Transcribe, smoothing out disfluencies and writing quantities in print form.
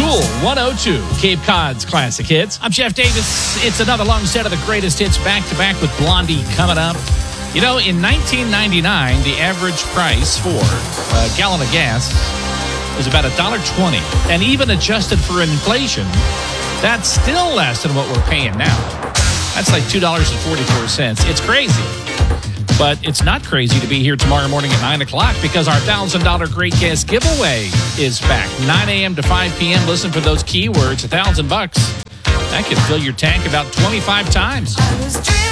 Cool 102, Cape Cod's classic hits. I'm Jeff Davis. It's another long set of the greatest hits back-to-back with Blondie coming up. You know, in 1999, the average price for a gallon of gas was about $1.20. And even adjusted for inflation, that's still less than what we're paying now. That's like $2.44. It's crazy. But it's not crazy to be here tomorrow morning at 9 o'clock because our $1,000 Great Gas giveaway is back. 9 a.m. to 5 p.m. Listen for those keywords, $1,000. That could fill your tank about 25 times.